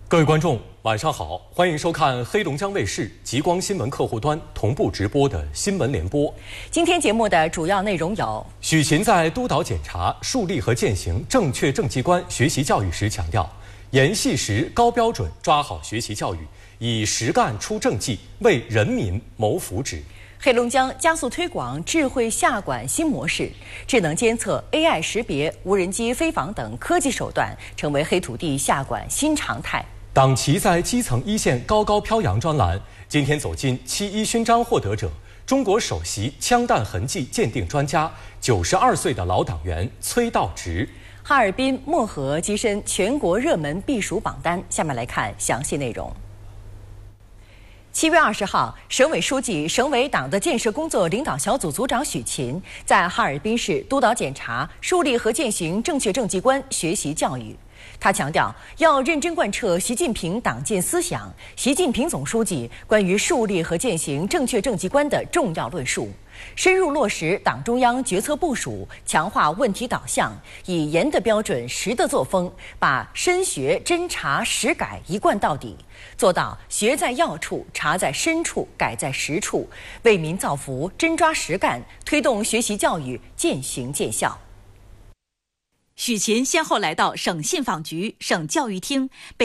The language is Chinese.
各位观众，晚上好，欢迎收看黑龙江卫视极光新闻客户端同步直播的新闻联播。 今天节目的主要内容有： 许勤在督导检查树立和践行正确政绩观学习教育时强调，严细实高标准抓好学习教育，以实干出政绩，为人民谋福祉。 黑龙江加速推广智慧下管新模式，智能监测、AI 识别、无人机飞访等科技手段成为黑土地下管新常态。 党旗在基层一线高高飘扬专栏今天走进7·1勋章获得者，中国首席枪弹痕迹鉴定专家，92岁的老党员崔道直。 哈尔滨漠河跻身全国热门避暑榜单，下面来看详细内容。7月20号，省委书记、省委党的建设工作领导小组组长许勤在哈尔滨市督导检查树立和践行正确政绩观学习教育。他强调，要认真贯彻习近平党建思想、习近平总书记关于树立和践行正确政绩观的重要论述，深入落实党中央决策部署，强化问题导向，以严的标准、实的作风，把深学、真查、实改一贯到底，做到学在要处、查在深处、改在实处，为民造福，真抓实干，推动学习教育渐行渐效。 许勤先后来到省信访局、省教育厅、